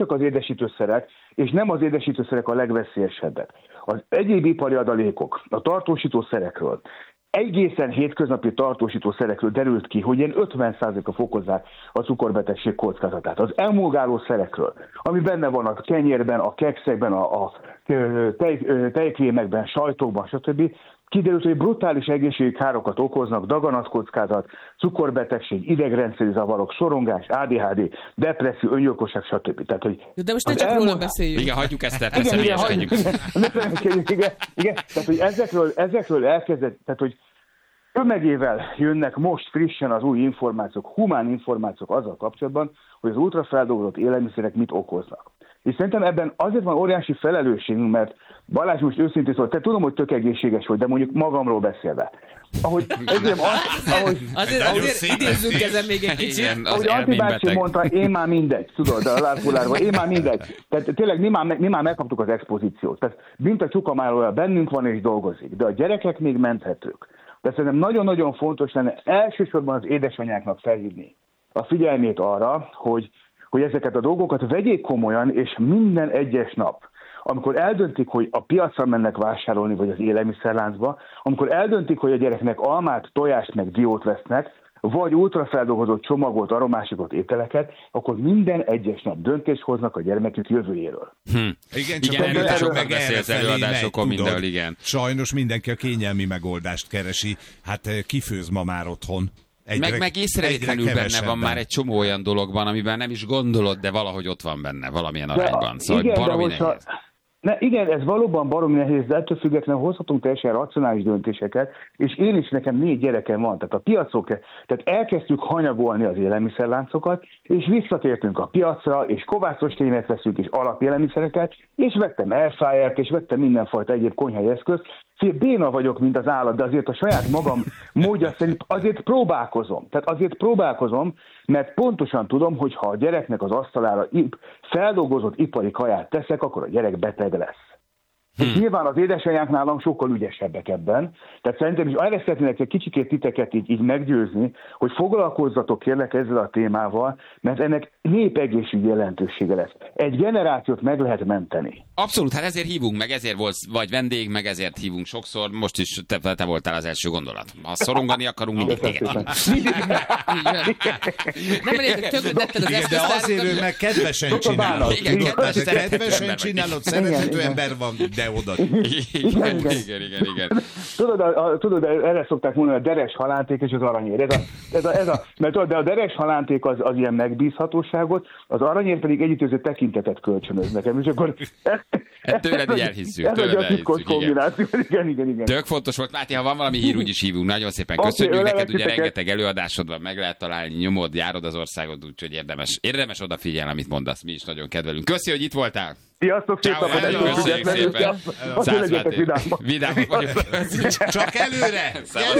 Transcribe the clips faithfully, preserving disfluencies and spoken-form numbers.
csak az édesítőszerek, és nem az édesítőszerek a legveszélyesebbek. Az egyéb ipari adalékok, a tartósítószerekről, egészen hétköznapi tartósítószerekről derült ki, hogy ilyen ötven százaléka fokozzák a cukorbetegség kockázatát. Az emulgáló szerekről, ami benne van a kenyérben, a kekszekben, a, a tej, tejkrémekben, sajtokban, stb., kiderült, hogy brutális egészségi károkat okoznak, daganatkockázat, cukorbetegség, idegrendszeri zavarok, szorongás, á dé há dé, depresszió, öngyilkosság, stb. Tehát, hogy de most ne csak elmond... róla beszéljünk. Igen, hagyjuk ezt el, persze, igen, igen, igen, igen, igen, igen, tehát, hogy ezekről, ezekről elkezdett, tehát, hogy tömegével jönnek most frissen az új információk, humán információk azzal kapcsolatban, hogy az ultrafeldolgozott élelmiszerek mit okoznak. És szerintem ebben azért van óriási felelősségünk, mert Balázs, most őszintén szól, te tudom, hogy tök egészséges vagy, de mondjuk magamról beszélve. Ahogy, ezért, az, ahogy, azért azért idézzünk ezen még egy kicsit. Igen, ahogy Antti bácsi mondta, én már mindegy, tudod, a lárpulárban, én már mindegy. Tehát tényleg mi már, mi már megkaptuk az expozíciót. Tehát mint a csukamáról bennünk van és dolgozik, de a gyerekek még menthetők. De szerintem nagyon-nagyon fontos lenne elsősorban az édesanyáknak felhívni a figyelmét arra, hogy, hogy ezeket a dolgokat vegyék komolyan, és minden egyes nap, amikor eldöntik, hogy a piacra mennek vásárolni, vagy az élelmiszerláncba, amikor eldöntik, hogy a gyereknek almát, tojást, meg diót vesznek, vagy ultrafeldolgozott csomagolt, aromásikot ételeket, akkor minden egyes nap döntést hoznak a gyermekük jövőjéről. Hm. Igen, csak igen, erről sokat beszélsz előadásokon mindenhol, igen. Sajnos mindenki a kényelmi megoldást keresi. Hát kifőz ma már otthon. Egyre, meg, meg észrevétlenül benne van már egy csomó olyan dologban, amiben nem is gondolod, de valahogy ott van benne, valamilyen arányban. Szóval igen, baromi nehéz. Ne, igen, ez valóban baromi nehéz, de ettől függetlenül hozhatunk teljesen racionális döntéseket, és én is, nekem négy gyerekem van, tehát a piacok, tehát elkezdtük hanyagolni az élelmiszerláncokat, és visszatértünk a piacra, és kovászos tényet veszünk, és alapélelmiszereket, és vettem airfryert, és vettem mindenfajta egyéb konyhai eszközt. Béna vagyok, mint az állat, de azért a saját magam módja szerint azért próbálkozom. Tehát azért próbálkozom, mert pontosan tudom, hogy ha a gyereknek az asztalára feldolgozott ipari kaját teszek, akkor a gyerek beteg lesz. Hmm. És nyilván az édesanyák nálam sokkal ügyesebbek ebben. Tehát szerintem is erre szeretnének egy kicsikét titeket így, így meggyőzni, hogy foglalkozzatok kérlek ezzel a témával, mert ennek népegészségügyi jelentősége lesz. Egy generációt meg lehet menteni. Abszolút, hát ezért hívunk meg, ezért volt vagy vendég, meg ezért hívunk sokszor. Most is te, te voltál az első gondolat. Ha szorongani akarunk, mindig téged. Nem elég, többet az de azért ő meg kedvesen csinálod. Kedvesen csinálod, szerethető ember van, de oda. Igen, igen, igen, igen. Tudod, a, a, tudod, erre szokták mondani, a deres halánték és az aranyér. Ez a, ez a, ez a, mert tudod, de a deres halánték az, az ilyen megbízhatóságot, az aranyér pedig együttöző tekintetet kölcsönöz nekem, és akkor ez, tőled így elhisszük. Ez egy a titkos kombináció. Igen, igen, igen. Tök fontos volt, Máté, ha van valami hír, úgyis hívunk. Nagyon szépen köszönjük okay, neked, ugye rengeteg előadásod van, meg lehet találni, nyomod, járod az országot, úgyhogy érdemes, érdemes odafigyelni, amit mondasz, mi is nagyon kedvelünk. Köszi, hogy itt voltál. Sziasztok, szép napot! Köszönjük szépen! Szász Máté. Vidámok vagyok. Csak előre!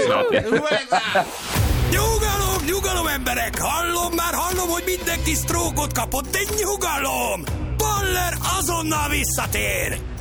Nyugalom, nyugalom emberek! Hallom, már hallom, hogy mindenki sztrókot kapott, de nyugalom! Baller azonnal visszatér!